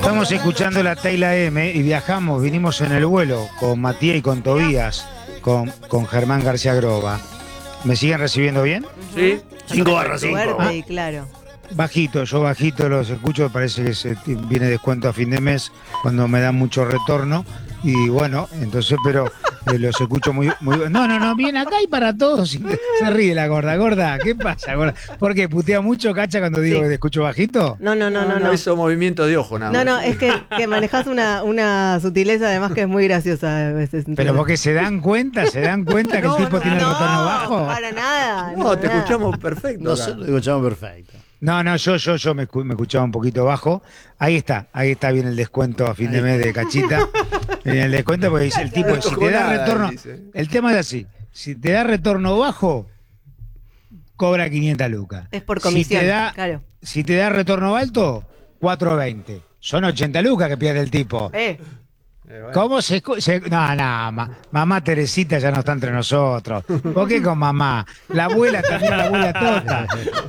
Estamos escuchando la Teila M y vinimos en el vuelo con Matías y con Tobías, con Germán García Groba. ¿Me siguen recibiendo bien? Sí. 5/5. Fuerte y claro. Bajito, yo bajito los escucho, parece que viene descuento a fin de mes cuando me dan mucho retorno. Y bueno, entonces, pero los escucho muy. No, bien acá y para todos. Se ríe la gorda. ¿Qué pasa, gorda? ¿Por qué? ¿Putea mucho, Cacha, cuando digo que te escucho bajito? No. Eso movimiento de ojo, nada más. No, es que manejás una sutileza además que es muy graciosa a veces. Pero porque se dan cuenta que el tipo tiene el retorno bajo. Para nada. No, te escuchamos perfecto. Nosotros te escuchamos perfecto. No, yo me escuchaba un poquito bajo. Ahí está bien el descuento a fin de mes de Cachita. El descuento porque dice el tipo, No si tocó te da nada, retorno, dice. el tema es así, si te da retorno bajo, cobra 500 lucas. Es por comisión, claro. Si te da retorno alto, 420. Son 80 lucas que pierde el tipo. Bueno. ¿Cómo se mamá Teresita ya no está entre nosotros. ¿Por qué con mamá? La abuela también, la abuela Tota.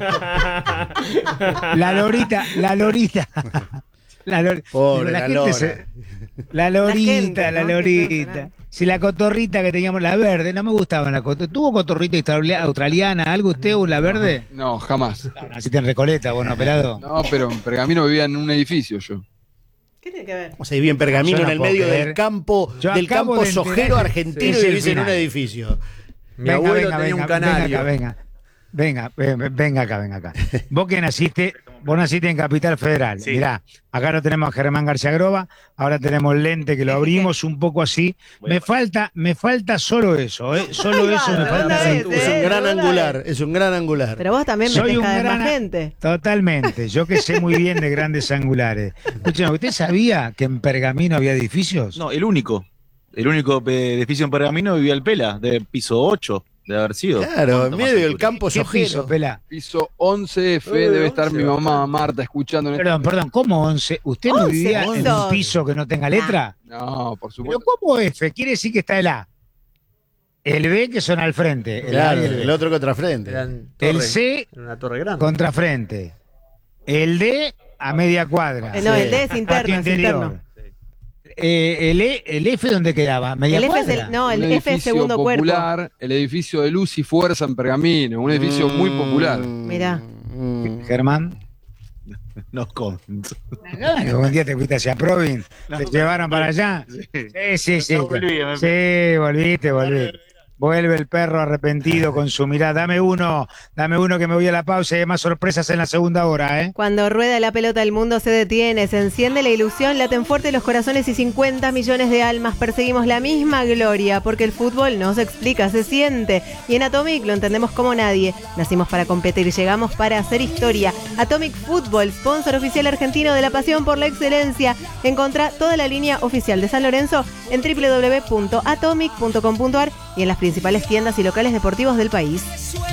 La Lorita. Pobre, la Lora. La Lorita, la Lorita. Si la cotorrita que teníamos, la verde, no me gustaba la cotorrita. ¿Tuvo cotorrita australiana, algo usted, o la verde? No, jamás. Naciste en Recoleta, bueno, pelado. No, pero en Pergamino vivía en un edificio yo. ¿Qué tiene que ver? O sea, viví en Pergamino, Yo no en el puedo medio creer. del campo Yo acabo de sojero enterar- argentino Sí, y vivís en final. un edificio. Mi abuelo tenía un canario. Venga acá. Vos naciste en Capital Federal. Sí. Mirá, acá no tenemos a Germán García Groba, ahora tenemos Lente que lo abrimos un poco así. Me falta solo eso, Solo eso me falta. Es Es un gran angular. Pero vos también Soy metés un cada vez gran- más gente. Totalmente, yo que sé muy bien de grandes angulares. Escúchame, ¿usted sabía que en Pergamino había edificios? No, el único edificio en Pergamino vivía el Pela, de piso 8, de haber sido. Claro, en ¿Cuánto medio más del seguro? campo ¿Qué piso, sojero. Pela? Piso 11, debe estar mi mamá Marta escuchando en Perdón, ¿cómo 11? ¿Usted no 11 vivía en un pisos. piso que no tenga letra? No, por Pero supuesto. ¿cómo F? Quiere decir que está el A. El B que son al frente. El Claro, A y el B. el otro contrafrente. Eran El torres, C era una torre grande. contrafrente. El D a media cuadra. No, el D es Patio interno, es interior. interno. El F ¿dónde quedaba? ¿Media El F es cuadra? el Un F es edificio segundo cuerpo. popular, el edificio de Luz y Fuerza en Pergamino, un edificio muy popular. Mirá. Germán. No comento. Un día te fuiste hacia Provin, te llevaron para allá. Sí. No, volví, Sí, volviste. Vuelve el perro arrepentido con su mirada. Dame uno que me voy a la pausa y hay más sorpresas en la segunda hora, ¿eh? Cuando rueda la pelota el mundo se detiene, se enciende la ilusión, laten fuerte los corazones y 50 millones de almas perseguimos la misma gloria, porque el fútbol no se explica, se siente. Y en Atomic lo entendemos como nadie. Nacimos para competir, llegamos para hacer historia. Atomic Fútbol, sponsor oficial argentino de la pasión por la excelencia. Encontrá toda la línea oficial de San Lorenzo en www.atomic.com.ar y en las principales tiendas y locales deportivos del país.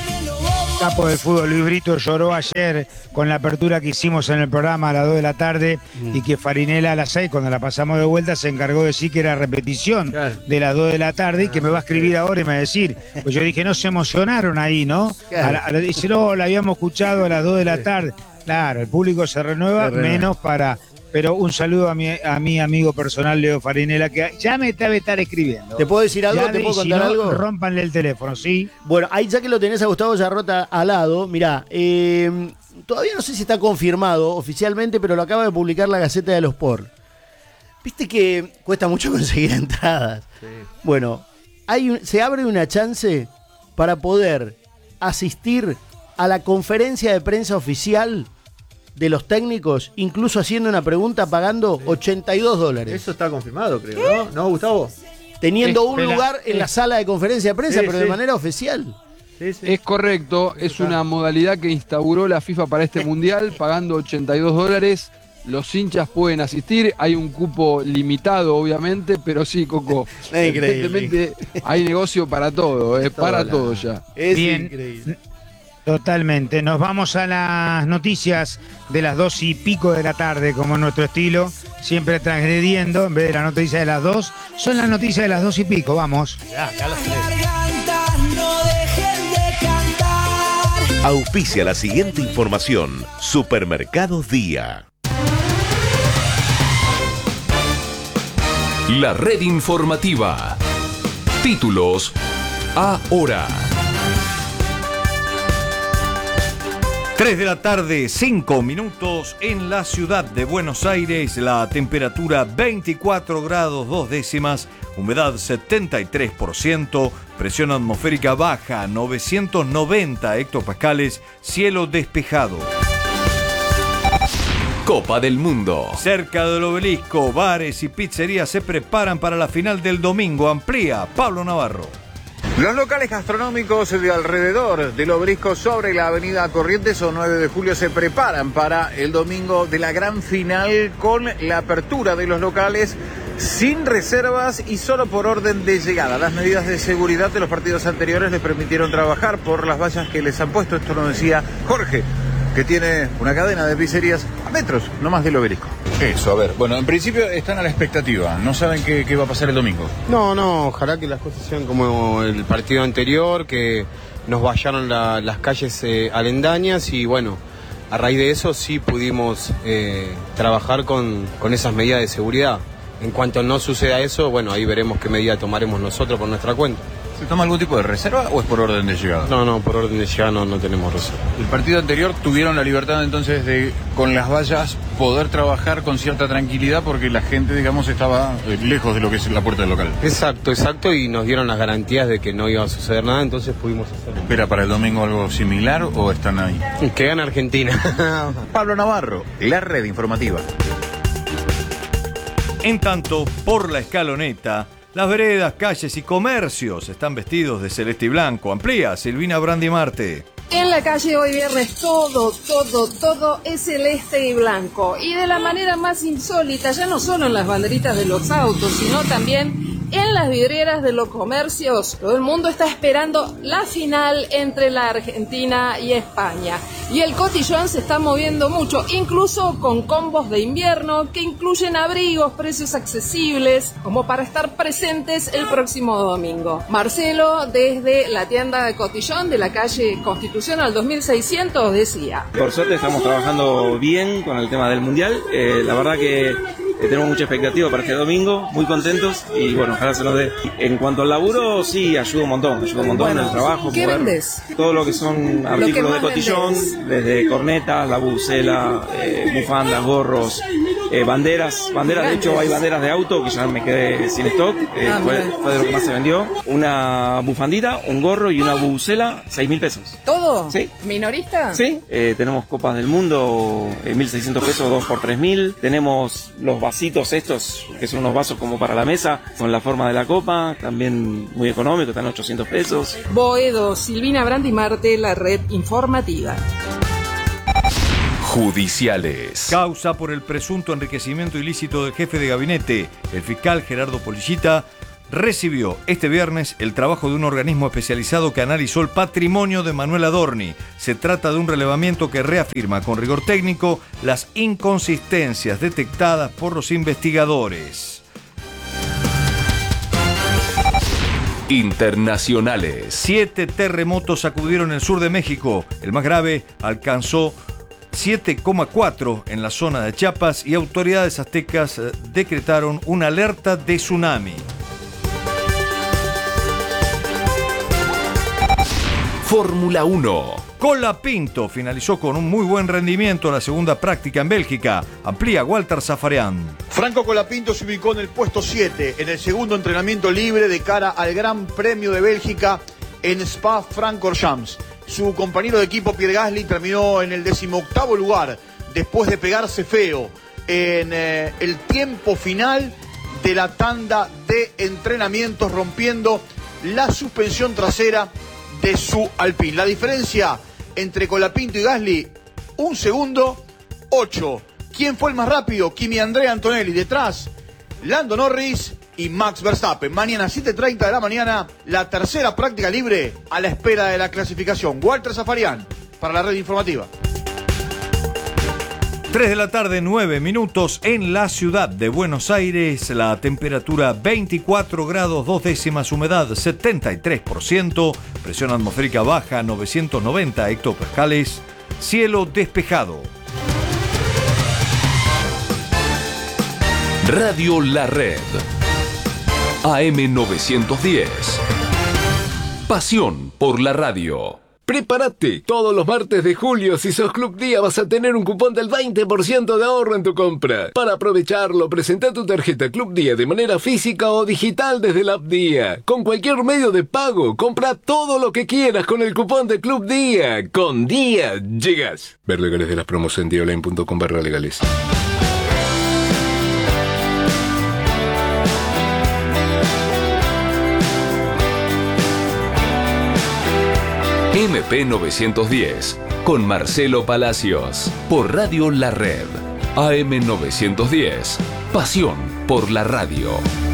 Capo del fútbol, Luis Brito lloró ayer con la apertura que hicimos en el programa a las 2 de la tarde y que Farinela a las 6, cuando la pasamos de vuelta, se encargó de decir que era repetición Claro. de las 2 de la tarde y que me va a escribir ahora y me va a decir. Pues yo dije, no se emocionaron ahí, ¿no? Claro. Dice, no, la habíamos escuchado a las 2 de la tarde. Claro, el público se renueva, menos para... Pero un saludo a mi amigo personal, Leo Farinela, que ya me debe estar escribiendo. ¿Te puedo decir algo? Ya ¿Te puedo si contar no, algo? Rómpanle el teléfono, ¿sí? Bueno, ahí ya que lo tenés a Gustavo Yarrota al lado, mirá, todavía no sé si está confirmado oficialmente, pero lo acaba de publicar la Gaceta de los Sport. Viste que cuesta mucho conseguir entradas. Sí. Bueno, se abre una chance para poder asistir a la conferencia de prensa oficial de los técnicos, incluso haciendo una pregunta pagando $82. Eso está confirmado, creo, ¿no? ¿No, Gustavo? Teniendo un Espera, lugar en la sala de conferencia de prensa, Sí, pero de sí. manera oficial. Sí, sí. Es correcto, es una modalidad que instauró la FIFA para este mundial, pagando $82. Los hinchas pueden asistir, hay un cupo limitado, obviamente, pero sí, Coco. Es increíble. Evidentemente hay negocio para todo, para Toda todo la- ya. Es Bien. increíble. Totalmente. Nos vamos a las noticias de las 2:00 de la tarde, como es nuestro estilo, siempre transgrediendo, en vez de la noticia de las 2, son las noticias de las 2:00, vamos. Auspicia la siguiente información. Supermercados Día. La red informativa. Títulos ahora. 3 de la tarde, 5 minutos en la ciudad de Buenos Aires. La temperatura 24 grados 2 décimas, humedad 73%, presión atmosférica baja 990 hectopascales, cielo despejado. Copa del Mundo. Cerca del obelisco, bares y pizzerías se preparan para la final del domingo. Amplía Pablo Navarro. Los locales gastronómicos de alrededor del obelisco sobre la avenida Corrientes o 9 de julio se preparan para el domingo de la gran final con la apertura de los locales sin reservas y solo por orden de llegada. Las medidas de seguridad de los partidos anteriores les permitieron trabajar por las vallas que les han puesto. Esto nos decía Jorge, que tiene una cadena de pizzerías a metros nomás del obelisco. Eso, a ver, bueno, en principio están a la expectativa, no saben qué va a pasar el domingo. No, ojalá que las cosas sean como el partido anterior, que nos vallaron las calles alendañas y bueno, a raíz de eso sí pudimos trabajar con esas medidas de seguridad. En cuanto no suceda eso, bueno, ahí veremos qué medida tomaremos nosotros por nuestra cuenta. ¿Se toma algún tipo de reserva o es por orden de llegada? No, por orden de llegada no tenemos reserva. El partido anterior tuvieron la libertad entonces de, con las vallas, poder trabajar con cierta tranquilidad porque la gente, digamos, estaba lejos de lo que es la puerta del local. Exacto, y nos dieron las garantías de que no iba a suceder nada, entonces pudimos hacerlo. ¿Espera para el domingo algo similar o están ahí? Que gana Argentina. Pablo Navarro, la red informativa. En tanto, por la escaloneta, las veredas, calles y comercios están vestidos de celeste y blanco. Amplía Silvina Brandimarte. En la calle hoy viernes todo es celeste y blanco. Y de la manera más insólita, ya no solo en las banderitas de los autos, sino también en las vidrieras de los comercios. Todo el mundo está esperando la final entre la Argentina y España. Y el cotillón se está moviendo mucho, incluso con combos de invierno que incluyen abrigos, precios accesibles, como para estar presentes el próximo domingo. Marcelo, desde la tienda de cotillón de la calle Constitución al 2600, decía: por suerte estamos trabajando bien con el tema del Mundial. La verdad que tenemos mucha expectativa para este domingo, muy contentos y bueno, ojalá se nos dé. En cuanto al laburo, sí, ayuda un montón en el trabajo. ¿Qué vendes? Todo lo que son artículos de cotillón, desde cornetas, la bucela, bufandas, gorros, banderas, de hecho hay banderas de auto que ya me quedé sin stock, fue de lo que más se vendió. Una bufandita, un gorro y una bucela, 6.000 pesos. ¿Todo? Sí. ¿Minorista? Sí, tenemos copas del mundo, 1.600 pesos, 2 por 3.000. Tenemos los vasitos estos, que son unos vasos como para la mesa, con la forma de la copa, también muy económico, están 800 pesos. Boedo, Silvina Brandimarte, la red informativa. Judiciales. Causa por el presunto enriquecimiento ilícito del jefe de gabinete. El fiscal Gerardo Policita recibió este viernes el trabajo de un organismo especializado que analizó el patrimonio de Manuel Adorni. Se trata de un relevamiento que reafirma con rigor técnico las inconsistencias detectadas por los investigadores. Internacionales. 7 terremotos sacudieron el sur de México. El más grave alcanzó 7,4 en la zona de Chiapas y autoridades aztecas decretaron una alerta de tsunami. Fórmula 1. Colapinto finalizó con un muy buen rendimiento en la segunda práctica en Bélgica. Amplía Walter Zafarian. Franco Colapinto se ubicó en el puesto 7 en el segundo entrenamiento libre de cara al Gran Premio de Bélgica en Spa-Francorchamps. Su compañero de equipo Pierre Gasly terminó en el 18º lugar después de pegarse feo en el tiempo final de la tanda de entrenamientos, rompiendo la suspensión trasera de su Alpine. La diferencia entre Colapinto y Gasly, 1 segundo, 8. ¿Quién fue el más rápido? Kimi Andrea Antonelli. Detrás, Lando Norris y Max Verstappen. Mañana 7:30 de la mañana, la tercera práctica libre a la espera de la clasificación. Walter Zafarian para la red informativa. 3 de la tarde, 9 minutos en la ciudad de Buenos Aires. La temperatura 24 grados 2 décimas, humedad 73%, presión atmosférica baja 990 hectopascales, cielo despejado. Radio La Red. AM910. Pasión por la radio. ¡Prepárate! Todos los martes de julio, si sos Club Día, vas a tener un cupón del 20% de ahorro en tu compra. Para aprovecharlo, presenta tu tarjeta Club Día de manera física o digital desde la app Día. Con cualquier medio de pago, compra todo lo que quieras con el cupón de Club Día. Con Día llegas. Ver legales de las promos en diaonline.com/legales. MP910 con Marcelo Palacios por Radio La Red. AM910. Pasión por la radio.